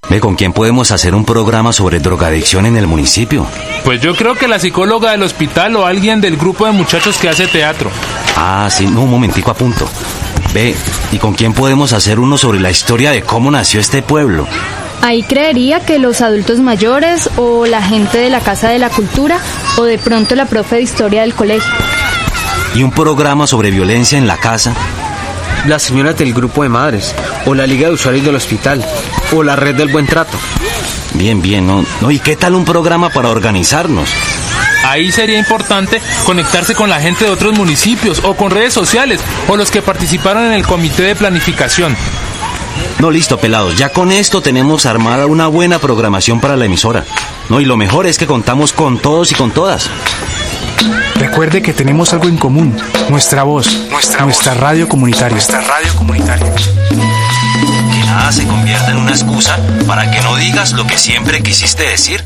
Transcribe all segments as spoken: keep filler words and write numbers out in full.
Ve, ¿con quién podemos hacer un programa sobre drogadicción en el municipio? Pues yo creo que la psicóloga del hospital o alguien del grupo de muchachos que hace teatro. Ah, sí, no, un momentico, a punto. Ve, ¿y con quién podemos hacer uno sobre la historia de cómo nació este pueblo? Ahí creería que los adultos mayores o la gente de la Casa de la Cultura o de pronto la profe de historia del colegio. ¿Y un programa sobre violencia en la casa? Las señoras del grupo de madres, o la Liga de Usuarios del Hospital, o la Red del Buen Trato. Bien, bien, ¿no? no ¿Y qué tal un programa para organizarnos? Ahí sería importante conectarse con la gente de otros municipios o con redes sociales o los que participaron en el comité de planificación. No, listo, pelados. Ya con esto tenemos armada una buena programación para la emisora. No, y lo mejor es que contamos con todos y con todas. Recuerde que tenemos algo en común, nuestra voz, nuestra, nuestra voz, radio comunitaria. Nuestra radio comunitaria. Que nada se convierta en una excusa para que no digas lo que siempre quisiste decir.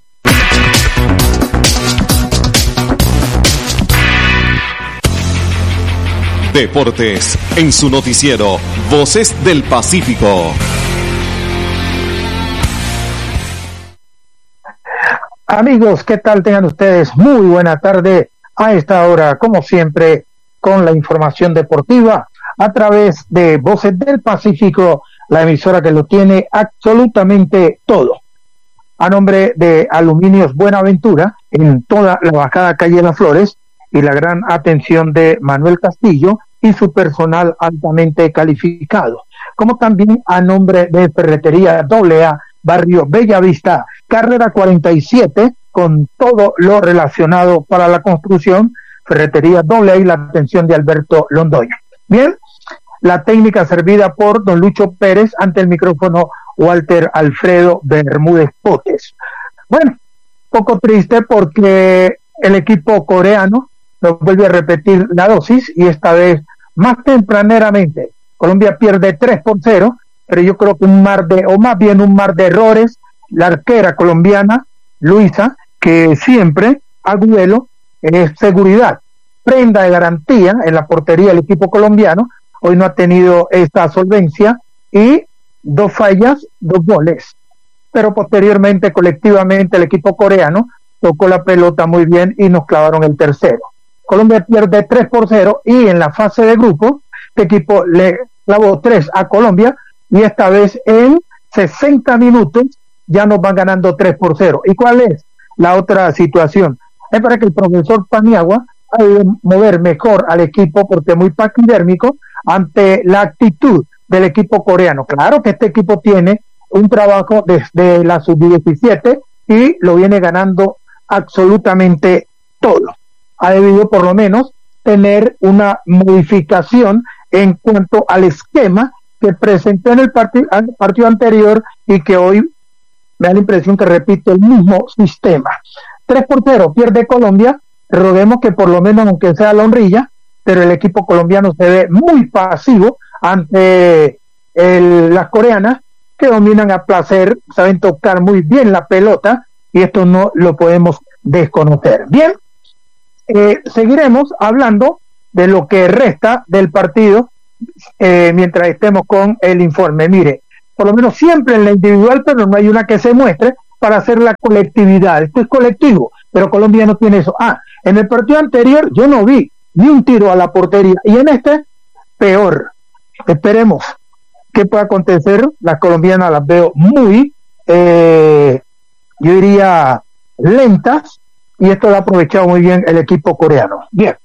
Deportes, en su noticiero Voces del Pacífico. Amigos, ¿qué tal? Tengan ustedes muy buena tarde a esta hora, como siempre, con la información deportiva a través de Voces del Pacífico, la emisora que lo tiene absolutamente todo. A nombre de Aluminios Buenaventura, en toda la bajada calle Las Flores, y la gran atención de Manuel Castillo y su personal altamente calificado, como también a nombre de Ferretería doble A, Barrio Bellavista, carrera cuarenta y siete, con todo lo relacionado para la construcción, Ferretería doble A y la atención de Alberto Londoño. Bien, la técnica servida por don Lucho Pérez, ante el micrófono Walter Alfredo Bermúdez Potes. Bueno, poco triste porque el equipo coreano nos vuelve a repetir la dosis y esta vez más tempraneramente. Colombia pierde tres por cero, pero yo creo que un mar de, o más bien un mar de errores. La arquera colombiana, Luisa, que siempre agudelo es seguridad, prenda de garantía en la portería del equipo colombiano, hoy no ha tenido esta solvencia y dos fallas, dos goles. Pero posteriormente, colectivamente, el equipo coreano tocó la pelota muy bien y nos clavaron el tercero. Colombia pierde tres por cero y en la fase de grupo, este equipo le clavó tres a Colombia y esta vez en sesenta minutos ya nos van ganando tres por cero. ¿Y cuál es la otra situación? Es para que el profesor Paniagua ha de mover mejor al equipo porque es muy paquidérmico ante la actitud del equipo coreano. Claro que este equipo tiene un trabajo desde la sub diecisiete y lo viene ganando absolutamente todo. Ha debido por lo menos tener una modificación en cuanto al esquema que presentó en el partido, partido anterior y que hoy me da la impresión que repite el mismo sistema. tres por cero pierde Colombia, roguemos que por lo menos aunque sea la honrilla, pero el equipo colombiano se ve muy pasivo ante el, las coreanas que dominan a placer, saben tocar muy bien la pelota y esto no lo podemos desconocer. Bien. Eh, seguiremos hablando de lo que resta del partido eh, mientras estemos con el informe. Mire, por lo menos siempre en la individual, pero no hay una que se muestre para hacer la colectividad. Esto es colectivo, pero Colombia no tiene eso. Ah, en el partido anterior yo no vi ni un tiro a la portería y en este, peor. Esperemos qué pueda acontecer. Las colombianas las veo muy, eh, yo diría, lentas. Y esto lo ha aprovechado muy bien el equipo coreano. Bien.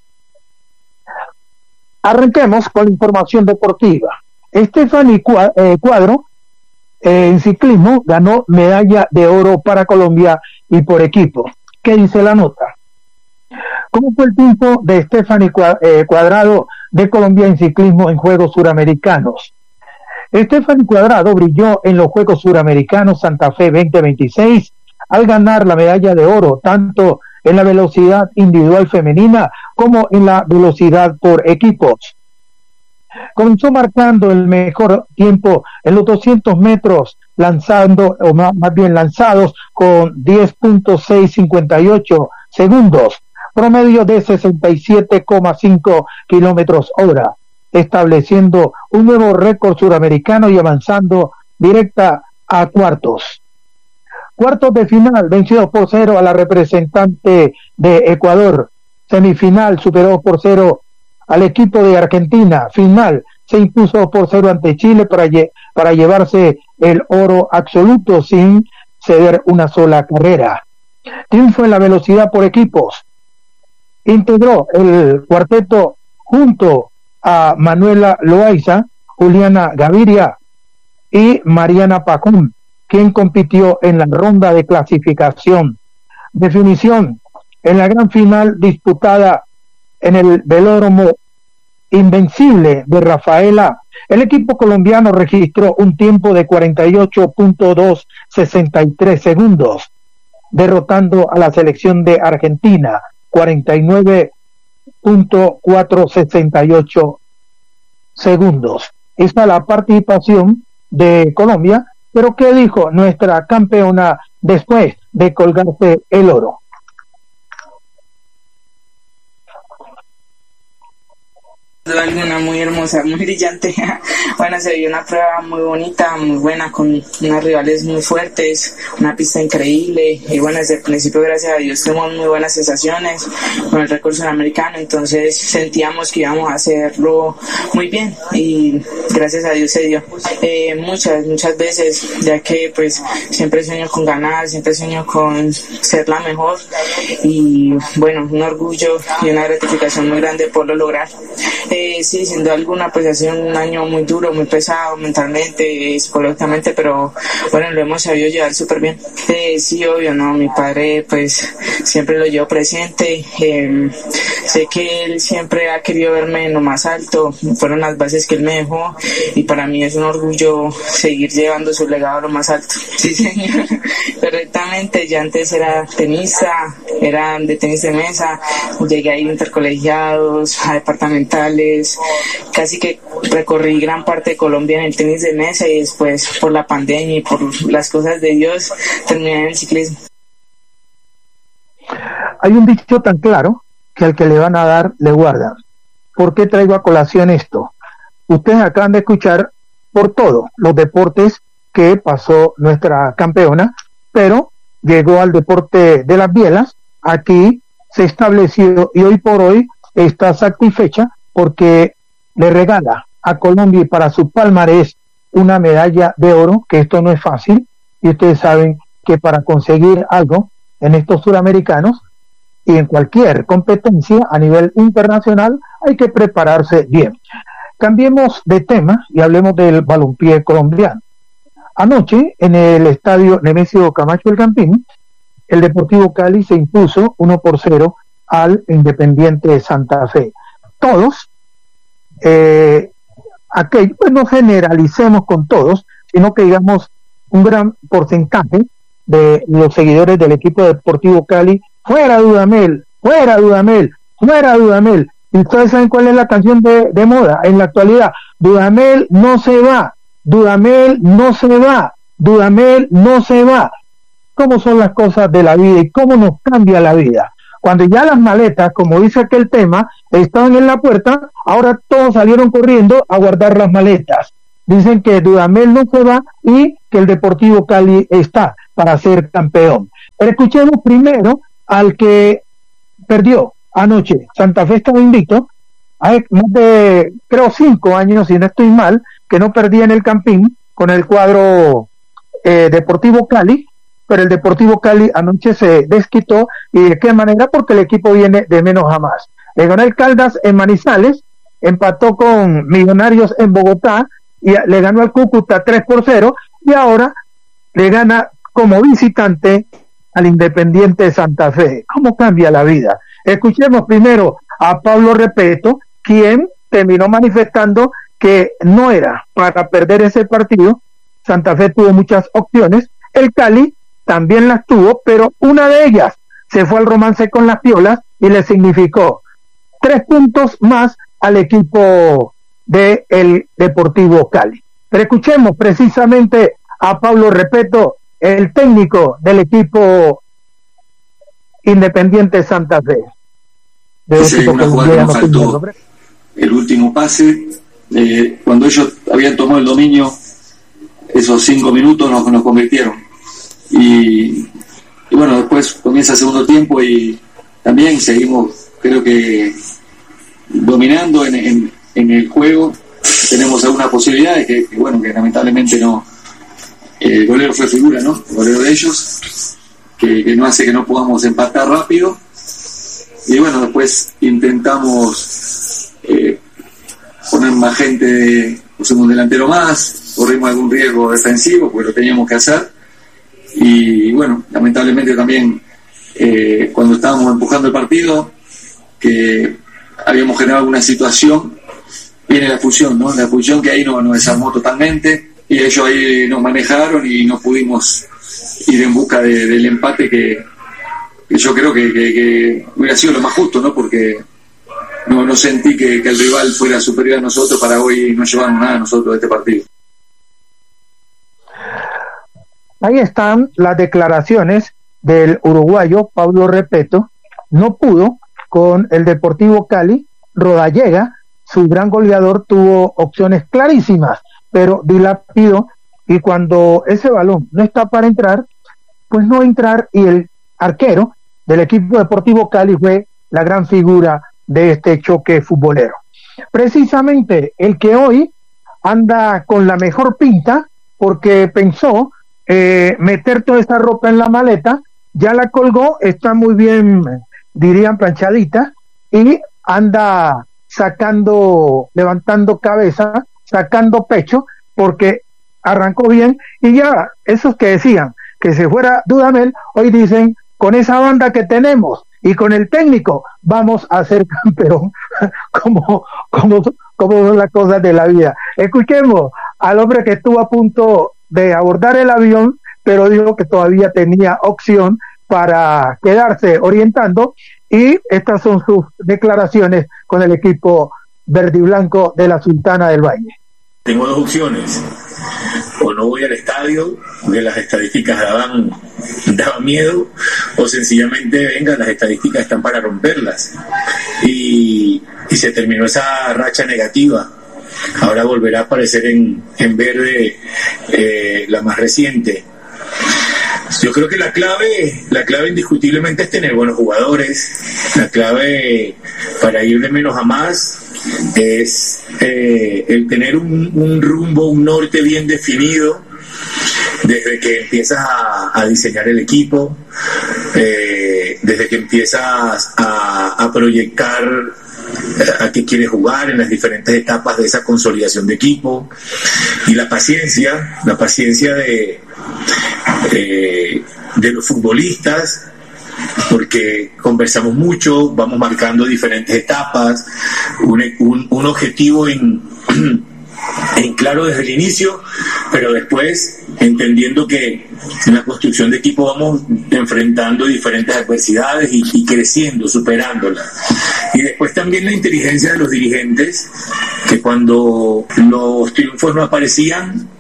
Arranquemos con la información deportiva. Estefany Cuadro, eh, en ciclismo, ganó medalla de oro para Colombia y por equipo. ¿Qué dice la nota? ¿Cómo fue el tiempo de Estefany Cuadrado de Colombia en ciclismo en Juegos Suramericanos? Estefany Cuadrado brilló en los Juegos Suramericanos Santa Fe veinte veintiséis al ganar la medalla de oro, tanto en la velocidad individual femenina como en la velocidad por equipos. Comenzó marcando el mejor tiempo en los doscientos metros, lanzando, o más, más bien lanzados, con diez punto seiscientos cincuenta y ocho segundos, promedio de sesenta y siete coma cinco kilómetros hora, estableciendo un nuevo récord suramericano y avanzando directa a cuartos. Cuartos de final, vencido por cero a la representante de Ecuador. Semifinal, superó por cero al equipo de Argentina. Final, se impuso por cero ante Chile para, lle- para llevarse el oro absoluto sin ceder una sola carrera. Triunfo en la velocidad por equipos. Integró el cuarteto junto a Manuela Loaiza, Juliana Gaviria y Mariana Pacón, quien compitió en la ronda de clasificación. Definición, en la gran final disputada en el velódromo Invencible de Rafaela, el equipo colombiano registró un tiempo de cuarenta y ocho punto doscientos sesenta y tres segundos, derrotando a la selección de Argentina, cuarenta y nueve punto cuatrocientos sesenta y ocho segundos. Esta es la participación de Colombia, pero ¿qué dijo nuestra campeona después de colgarse el oro? Alguna muy hermosa, muy brillante. Bueno, se vio una prueba muy bonita, muy buena, con unos rivales muy fuertes, una pista increíble, y bueno, desde el principio, gracias a Dios, tuvimos muy buenas sensaciones con el récord sudamericano, entonces sentíamos que íbamos a hacerlo muy bien, y gracias a Dios se dio. Eh, muchas, muchas veces, ya que pues siempre sueño con ganar, siempre sueño con ser la mejor, y bueno, un orgullo y una gratificación muy grande por lograr. Eh, sí, sin duda alguna, pues ha sido un año muy duro, muy pesado mentalmente, psicológicamente, pero bueno, lo hemos sabido llevar súper bien. Eh, sí, obvio, ¿no? Mi padre, pues siempre lo llevo presente. Eh, sé que él siempre ha querido verme en lo más alto, fueron las bases que él me dejó, y para mí es un orgullo seguir llevando su legado a lo más alto. Sí, señor, correctamente. Ya antes era tenista, era de tenis de mesa, llegué a ir intercolegiados, a departamentales, casi que recorrí gran parte de Colombia en el tenis de mesa, y después por la pandemia y por las cosas de Dios terminé en el ciclismo. Hay un dicho tan claro que al que le van a dar le guardan. ¿Por qué traigo a colación esto? Ustedes acaban de escuchar por todos los deportes que pasó nuestra campeona, pero llegó al deporte de las bielas. Aquí se estableció y hoy por hoy está satisfecha porque le regala a Colombia y para su palmarés una medalla de oro, que esto no es fácil, y ustedes saben que para conseguir algo en estos suramericanos y en cualquier competencia a nivel internacional hay que prepararse bien. Cambiemos de tema y hablemos del balompié colombiano. Anoche, en el estadio Nemesio Camacho del Campín, el Deportivo Cali se impuso uno por cero al Independiente Santa Fe. Todos, eh, aquello, pues no generalicemos con todos, sino que digamos un gran porcentaje de los seguidores del equipo Deportivo Cali, fuera Dudamel, fuera Dudamel, fuera Dudamel. Y ustedes saben cuál es la canción de, de moda en la actualidad: Dudamel no se va, Dudamel no se va, Dudamel no se va. ¿Cómo son las cosas de la vida y cómo nos cambia la vida? Cuando ya las maletas, como dice aquel tema, estaban en la puerta, ahora todos salieron corriendo a guardar las maletas. Dicen que Dudamel no se va y que el Deportivo Cali está para ser campeón. Pero escuchemos primero al que perdió anoche. Santa Fe estaba invicto, hay más de, creo, cinco años, si no estoy mal, que no perdía en el Campín con el cuadro eh, Deportivo Cali, pero el Deportivo Cali anoche se desquitó. ¿Y de qué manera? Porque el equipo viene de menos a más. Le ganó el Caldas en Manizales, empató con Millonarios en Bogotá, y le ganó al Cúcuta tres por cero, y ahora le gana como visitante al Independiente Santa Fe. ¿Cómo cambia la vida? Escuchemos primero a Pablo Repeto, quien terminó manifestando que no era para perder ese partido. Santa Fe tuvo muchas opciones, el Cali también las tuvo, pero una de ellas se fue al romance con las piolas y le significó tres puntos más al equipo de el Deportivo Cali. Pero escuchemos precisamente a Pablo Repeto, el técnico del equipo Independiente Santa Fe. De sí, una jugada que nos faltó el último pase, eh, cuando ellos habían tomado el dominio esos cinco minutos nos, nos convirtieron. Y, y bueno, después comienza el segundo tiempo y también seguimos, creo que, dominando en, en, en el juego. Tenemos algunas posibilidades que, que bueno, que lamentablemente no. El golero fue figura, ¿no? El golero de ellos, que, que no hace que no podamos empatar rápido. Y bueno, después intentamos eh, poner más gente, pusimos un delantero más, corrimos algún riesgo defensivo, porque lo teníamos que hacer. Y bueno, lamentablemente también eh, cuando estábamos empujando el partido, que habíamos generado alguna situación, viene la fusión, ¿no? La fusión que ahí nos, nos desarmó totalmente, y ellos ahí nos manejaron y no pudimos ir en busca de, del empate que, que yo creo que, que, que hubiera sido lo más justo, ¿no? Porque no, no sentí que, que el rival fuera superior a nosotros para hoy no llevarnos nada a nosotros de este partido. Ahí están las declaraciones del uruguayo Pablo Repeto. No pudo con el Deportivo Cali. Rodallega, su gran goleador, tuvo opciones clarísimas, pero dilapidó, y cuando ese balón no está para entrar, pues no entrar, y el arquero del equipo Deportivo Cali fue la gran figura de este choque futbolero. Precisamente el que hoy anda con la mejor pinta, porque pensó eh, meter toda esta ropa en la maleta, ya la colgó, está muy bien, dirían, planchadita, y anda sacando, levantando cabeza, sacando pecho, porque arrancó bien, y ya esos que decían que se fuera Dudamel, hoy dicen, con esa banda que tenemos y con el técnico, vamos a ser campeón, como, como, como son las cosas de la vida. Escuchemos al hombre que estuvo a punto de abordar el avión, pero dijo que todavía tenía opción para quedarse orientando, y estas son sus declaraciones con el equipo verde y blanco de la Sultana del Valle. Tengo dos opciones: o no voy al estadio, porque las estadísticas daban, daban miedo, o sencillamente, venga, las estadísticas están para romperlas. Y, y se terminó esa racha negativa. Ahora volverá a aparecer en, en verde eh, la más reciente. Yo creo que la clave, la clave indiscutiblemente es tener buenos jugadores. La clave para ir de menos a más es eh, el tener un, un rumbo, un norte bien definido desde que empiezas a, a diseñar el equipo, eh, desde que empiezas a, a proyectar a qué quieres jugar en las diferentes etapas de esa consolidación de equipo, y la paciencia, la paciencia de, de, de los futbolistas, porque conversamos mucho, vamos marcando diferentes etapas, un, un, un objetivo en, en claro desde el inicio, pero después entendiendo que en la construcción de equipo vamos enfrentando diferentes adversidades y, y creciendo, superándolas. Y después también la inteligencia de los dirigentes, que cuando los triunfos no aparecían,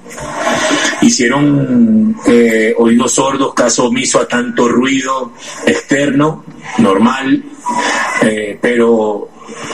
hicieron eh, oídos sordos, caso omiso a tanto ruido externo, normal, eh, pero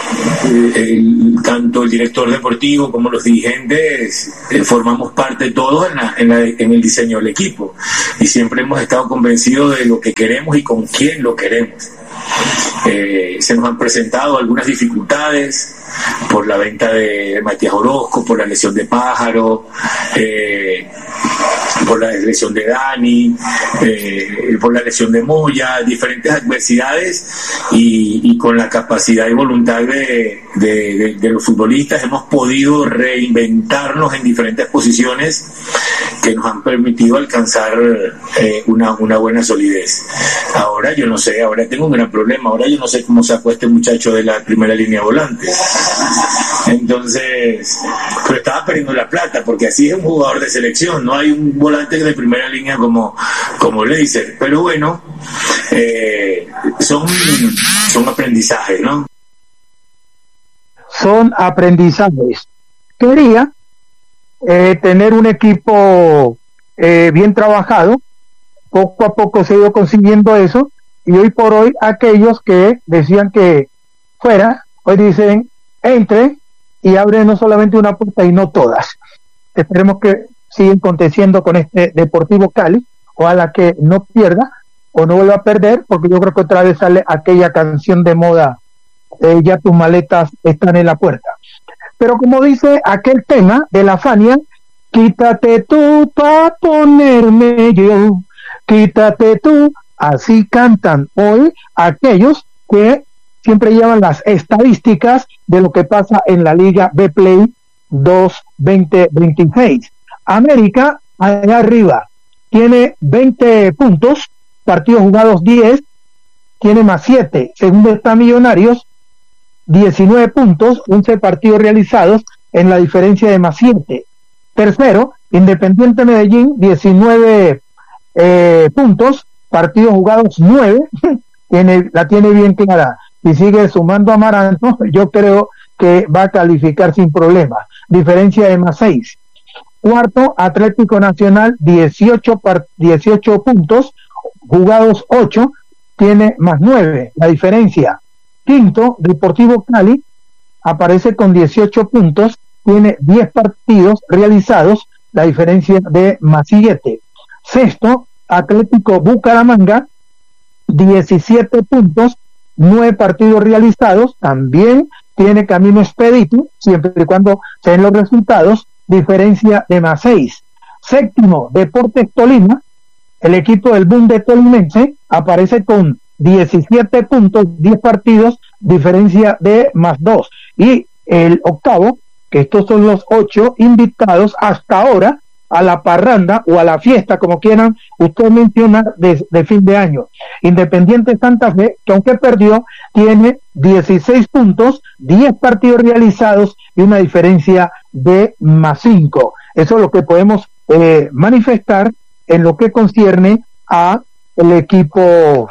el, tanto el director deportivo como los dirigentes eh, formamos parte todos en, la, en, la, en el diseño del equipo, y siempre hemos estado convencidos de lo que queremos y con quién lo queremos. Eh, se nos han presentado algunas dificultades por la venta de Matías Orozco, por la lesión de Pájaro, eh, por la lesión de Dani, eh, por la lesión de Moya, diferentes adversidades, y, y con la capacidad y voluntad de, de, de, de los futbolistas hemos podido reinventarnos en diferentes posiciones que nos han permitido alcanzar eh, una, una buena solidez. Ahora yo no sé, ahora tengo un gran problema, ahora yo no sé cómo sacó este muchacho de la primera línea volante. Entonces, pero estaba perdiendo la plata, porque así es un jugador de selección, no hay un volante de primera línea como, como Leiser, pero bueno, eh, son, son aprendizajes, ¿no? Son aprendizajes. Quería eh, tener un equipo eh, bien trabajado, poco a poco se ha ido consiguiendo eso, y hoy por hoy aquellos que decían que fuera, hoy dicen entre y abren no solamente una puerta y no todas. Esperemos que siguen aconteciendo con este Deportivo Cali. Ojalá que no pierda o no vuelva a perder, porque yo creo que otra vez sale aquella canción de moda, eh, ya tus maletas están en la puerta. Pero como dice aquel tema de la Fania, quítate tú pa' ponerme yo, quítate tú, así cantan hoy aquellos que siempre llevan las estadísticas de lo que pasa en la Liga Betplay dos veinte veintiséis. América, allá arriba, tiene veinte puntos, partidos jugados diez, tiene más siete. Segundo está Millonarios, diecinueve puntos, once partidos realizados en la diferencia de más siete. Tercero, Independiente Medellín, diecinueve eh, puntos, partidos jugados nueve, tiene, la tiene bien clara. Y sigue sumando Amaranto, yo creo que va a calificar sin problema. Diferencia de más seis. Cuarto, Atlético Nacional, dieciocho, par, dieciocho puntos, jugados ocho, tiene más nueve, la diferencia. Quinto, Deportivo Cali, aparece con dieciocho puntos, tiene diez partidos realizados, la diferencia de más siete. Sexto, Atlético Bucaramanga, diecisiete puntos, nueve partidos realizados, también tiene camino expedito, siempre y cuando se den los resultados, diferencia de más seis. Séptimo, Deportes Tolima, el equipo del Bunde Tolimense, aparece con diecisiete puntos, diez partidos, diferencia de más dos. Y el octavo, que estos son los ocho invitados hasta ahora a la parranda o a la fiesta, como quieran usted mencionar, de, de fin de año. Independiente Santa Fe, que aunque perdió, tiene dieciséis puntos, diez partidos realizados y una diferencia de más cinco. Eso es lo que podemos eh, manifestar en lo que concierne a el equipo,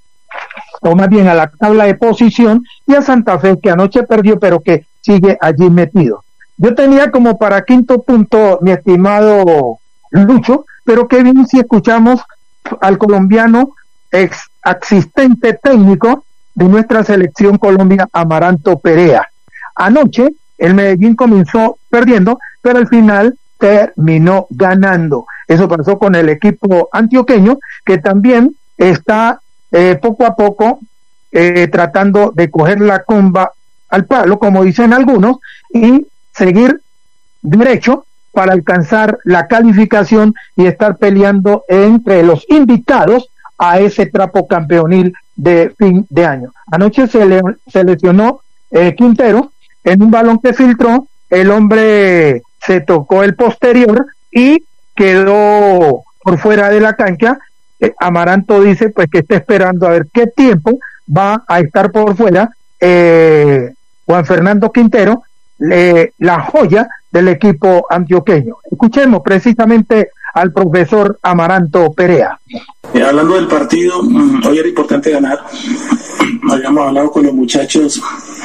o más bien a la tabla de posición, y a Santa Fe, que anoche perdió, pero que sigue allí metido. Yo tenía como para quinto punto, mi estimado Lucho, pero qué bien si escuchamos al colombiano ex asistente técnico de nuestra selección Colombia, Amaranto Perea. Anoche el Medellín comenzó perdiendo, pero al final terminó ganando. Eso pasó con el equipo antioqueño, que también está eh, poco a poco eh, tratando de coger la comba al palo, como dicen algunos, y seguir derecho para alcanzar la calificación y estar peleando entre los invitados a ese trapo campeonil de fin de año. Anoche se, le, se lesionó eh, Quintero en un balón que filtró, el hombre se tocó el posterior y quedó por fuera de la cancha. eh, Amaranto dice pues que está esperando a ver qué tiempo va a estar por fuera eh, Juan Fernando Quintero, Le, la joya del equipo antioqueño. Escuchemos precisamente al profesor Amaranto Perea. Eh, hablando del partido, hoy era importante ganar. Habíamos hablado con los muchachos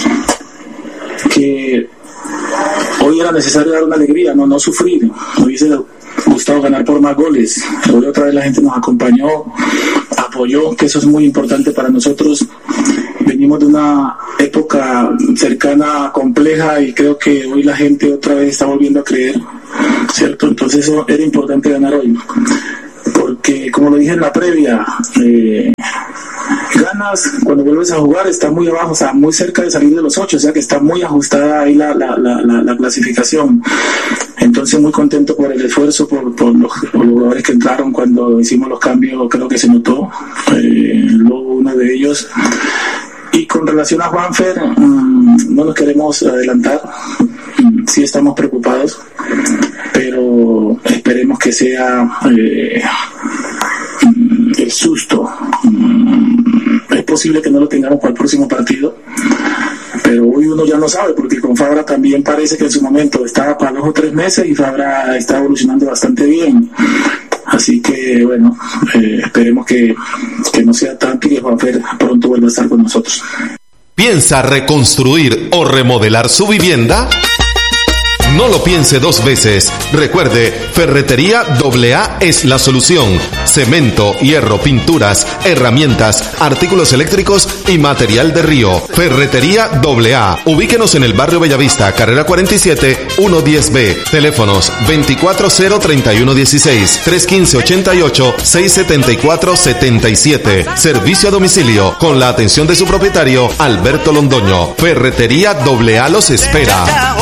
que hoy era necesario dar una alegría, no, no sufrir. Nos hubiese gustado ganar por más goles. Hoy otra vez la gente nos acompañó, apoyó, que eso es muy importante para nosotros. Venimos de una época cercana, compleja, y creo que hoy la gente otra vez está volviendo a creer, ¿cierto? Entonces eso era importante ganar hoy, porque como lo dije en la previa, eh, ganas cuando vuelves a jugar, está muy abajo, o sea, muy cerca de salir de los ocho, o sea que está muy ajustada ahí la, la, la, la, la clasificación. Entonces muy contento por el esfuerzo, por, por, los, por los jugadores que entraron cuando hicimos los cambios, creo que se notó, eh, luego uno de ellos. Y con relación a Juanfer, um, no nos queremos adelantar, um, sí estamos preocupados, pero esperemos que sea eh, um, el susto. Um, es posible que no lo tengamos para el próximo partido, pero hoy uno ya no sabe, porque con Fabra también parece que en su momento estaba para dos o tres meses y Fabra está evolucionando bastante bien. Así que, bueno, eh, esperemos que, que no sea tanto y que Juanfer pronto vuelva a estar con nosotros. ¿Piensa reconstruir o remodelar su vivienda? No lo piense dos veces. Recuerde, Ferretería doble A es la solución. Cemento, hierro, pinturas, herramientas, artículos eléctricos y material de río. Ferretería doble A. Ubíquenos en el barrio Bellavista, carrera cuarenta y siete, ciento diez B. Teléfonos veinticuatro cero treinta y uno dieciséis, trescientos quince ochenta y ocho, seiscientos setenta y cuatro setenta y siete. Servicio a domicilio con la atención de su propietario, Alberto Londoño. Ferretería doble A los espera.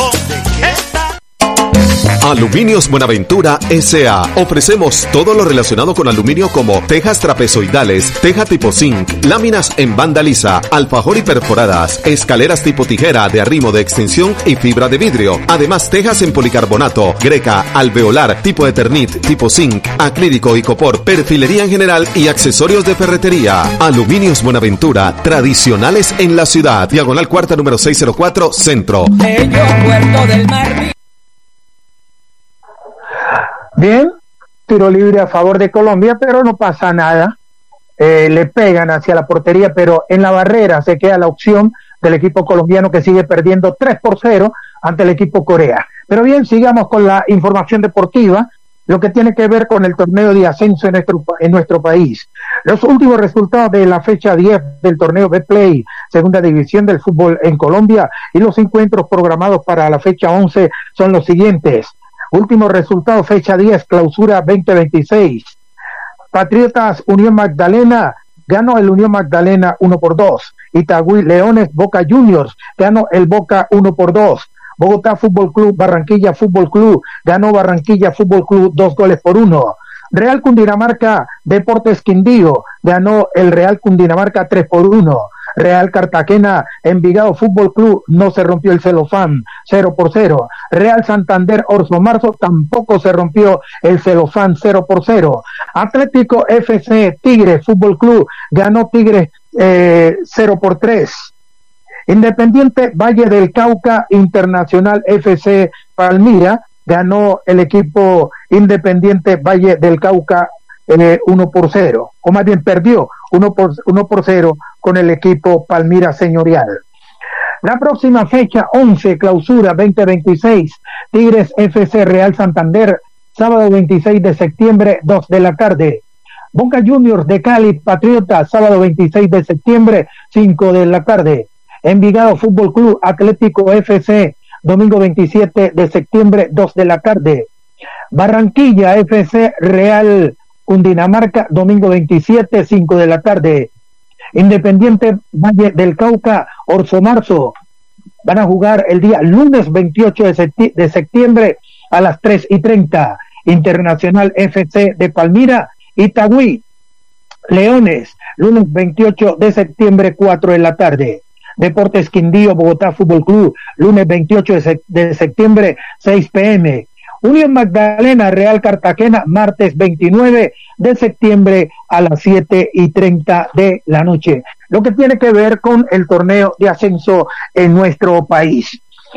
Aluminios Buenaventura S A. Ofrecemos todo lo relacionado con aluminio como tejas trapezoidales, teja tipo zinc, láminas en banda lisa, alfajor y perforadas, escaleras tipo tijera de arrimo de extensión y fibra de vidrio. Además, tejas en policarbonato, greca, alveolar, tipo Eternit, tipo zinc, acrílico y copor, perfilería en general y accesorios de ferretería. Aluminios Buenaventura, tradicionales en la ciudad. Diagonal Cuarta número seiscientos cuatro, Centro. Puerto del Mar. Bien, tiro libre a favor de Colombia, pero no pasa nada. Eh, le pegan hacia la portería, pero en la barrera se queda la opción del equipo colombiano, que sigue perdiendo tres por cero ante el equipo Corea. Pero bien, sigamos con la información deportiva, lo que tiene que ver con el torneo de ascenso en nuestro, en nuestro país. Los últimos resultados de la fecha diez del torneo Betplay, segunda división del fútbol en Colombia, y los encuentros programados para la fecha once son los siguientes. Último resultado, fecha diez, clausura veinte veintiséis. Patriotas Unión Magdalena, ganó el Unión Magdalena uno por dos. Itagüí Leones Boca Juniors, ganó el Boca uno por dos. Bogotá Fútbol Club, Barranquilla Fútbol Club, ganó Barranquilla Fútbol Club dos goles por uno. Real Cundinamarca Deportes Quindío, ganó el Real Cundinamarca tres por uno. Real Cartagena Envigado Fútbol Club, no se rompió el celofán, cero por cero. Real Santander Orso Marzo, tampoco se rompió el celofán, cero por cero. Atlético F C Tigres Fútbol Club, ganó Tigres eh, cero por tres. Independiente Valle del Cauca Internacional F C Palmira, ganó el equipo Independiente Valle del Cauca eh, uno por cero, o más bien perdió uno por cero con el equipo Palmira Señorial. La próxima fecha, once, clausura veinte veintiséis, Tigres F C Real Santander, sábado veintiséis de septiembre, dos de la tarde. Boca Juniors de Cali Patriota, sábado veintiséis de septiembre, cinco de la tarde. Envigado Fútbol Club Atlético F C, domingo veintisiete de septiembre, dos de la tarde. Barranquilla F C Real Cundinamarca, domingo veintisiete, cinco de la tarde. Independiente Valle del Cauca, Orso Marzo, van a jugar el día lunes veintiocho de septiembre a las tres y treinta. Internacional F C de Palmira, Itagüí Leones, lunes veintiocho de septiembre, cuatro de la tarde. Deportes Quindío Bogotá Fútbol Club, lunes veintiocho de septiembre, seis p m Unión Magdalena Real Cartagena, martes veintinueve de septiembre a las siete y treinta de la noche. Lo que tiene que ver con el torneo de ascenso en nuestro país.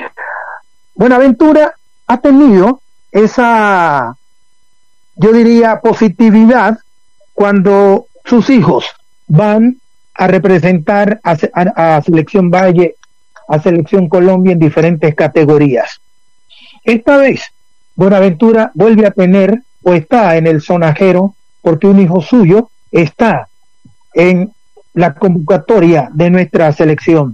Buenaventura ha tenido esa, yo diría, positividad cuando sus hijos van a representar a, a, a Selección Valle, a Selección Colombia en diferentes categorías. Esta vez Buenaventura vuelve a tener o está en el sonajero porque un hijo suyo está en la convocatoria de nuestra selección.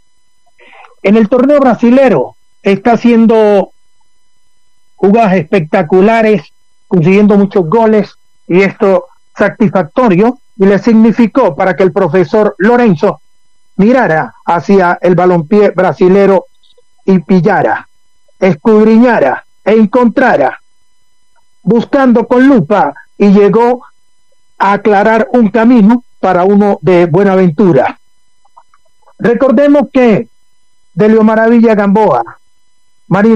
En el torneo brasilero está haciendo jugadas espectaculares, consiguiendo muchos goles, y esto satisfactorio, y le significó para que el profesor Lorenzo mirara hacia el balompié brasilero y pillara, escudriñara e encontrara, buscando con lupa, y llegó a aclarar un camino para uno de Buenaventura. Recordemos que Delio Maravilla Gamboa, Marino